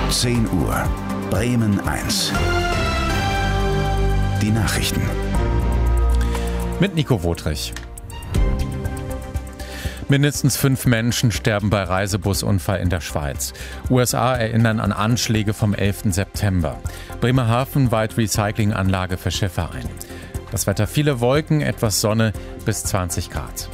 10 Uhr, Bremen 1. Die Nachrichten. Mit Nico Wotrich. Mindestens 5 Menschen sterben bei Reisebusunfall in der Schweiz. USA erinnern an Anschläge vom 11. September. Bremerhaven weiht Recyclinganlage für Schiffe ein. Das Wetter: viele Wolken, etwas Sonne, bis 20 Grad.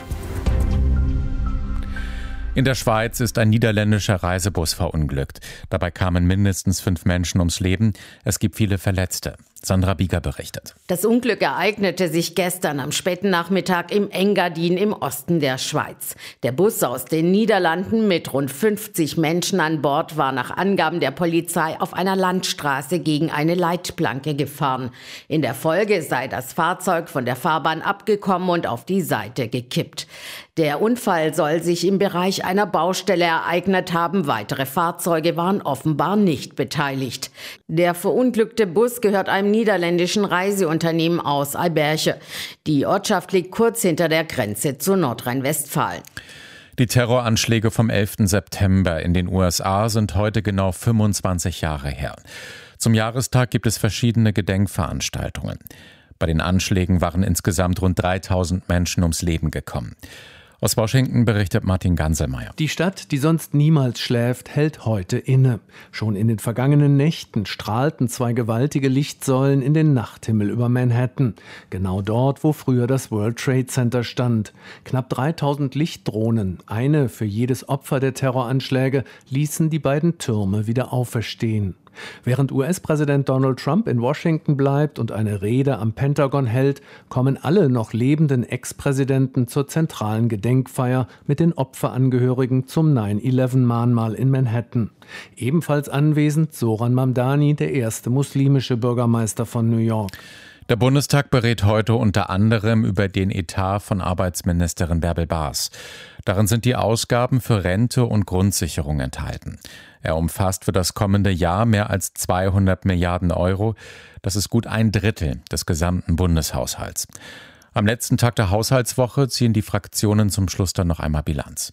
In der Schweiz ist ein niederländischer Reisebus verunglückt. Dabei kamen mindestens 5 Menschen ums Leben. Es gibt viele Verletzte. Sandra Bieger berichtet. Das Unglück ereignete sich gestern am späten Nachmittag im Engadin im Osten der Schweiz. Der Bus aus den Niederlanden mit rund 50 Menschen an Bord war nach Angaben der Polizei auf einer Landstraße gegen eine Leitplanke gefahren. In der Folge sei das Fahrzeug von der Fahrbahn abgekommen und auf die Seite gekippt. Der Unfall soll sich im Bereich einer Baustelle ereignet haben. Weitere Fahrzeuge waren offenbar nicht beteiligt. Der verunglückte Bus gehört einem niederländischen Reiseunternehmen aus Alberche. Die Ortschaft liegt kurz hinter der Grenze zu Nordrhein-Westfalen. Die Terroranschläge vom 11. September in den USA sind heute genau 25 Jahre her. Zum Jahrestag gibt es verschiedene Gedenkveranstaltungen. Bei den Anschlägen waren insgesamt rund 3000 Menschen ums Leben gekommen. Aus Washington berichtet Martin Ganselmeier. Die Stadt, die sonst niemals schläft, hält heute inne. Schon in den vergangenen Nächten strahlten 2 gewaltige Lichtsäulen in den Nachthimmel über Manhattan. Genau dort, wo früher das World Trade Center stand. Knapp 3000 Lichtdrohnen, eine für jedes Opfer der Terroranschläge, ließen die beiden Türme wieder auferstehen. Während US-Präsident Donald Trump in Washington bleibt und eine Rede am Pentagon hält, kommen alle noch lebenden Ex-Präsidenten zur zentralen Gedenkfeier mit den Opferangehörigen zum 9/11-Mahnmal in Manhattan. Ebenfalls anwesend Zoran Mamdani, der erste muslimische Bürgermeister von New York. Der Bundestag berät heute unter anderem über den Etat von Arbeitsministerin Bärbel Baas. Darin sind die Ausgaben für Rente und Grundsicherung enthalten. Er umfasst für das kommende Jahr mehr als 200 Milliarden Euro. Das ist gut 1/3 des gesamten Bundeshaushalts. Am letzten Tag der Haushaltswoche ziehen die Fraktionen zum Schluss dann noch einmal Bilanz.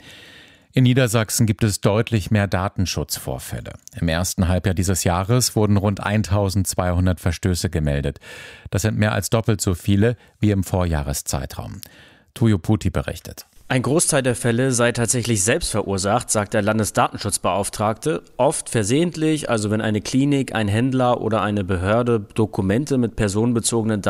In Niedersachsen gibt es deutlich mehr Datenschutzvorfälle. Im ersten Halbjahr dieses Jahres wurden rund 1200 Verstöße gemeldet. Das sind mehr als doppelt so viele wie im Vorjahreszeitraum. Tujo Puti berichtet. Ein Großteil der Fälle sei tatsächlich selbst verursacht, sagt der Landesdatenschutzbeauftragte. Oft versehentlich, also wenn eine Klinik, ein Händler oder eine Behörde Dokumente mit personenbezogenen Daten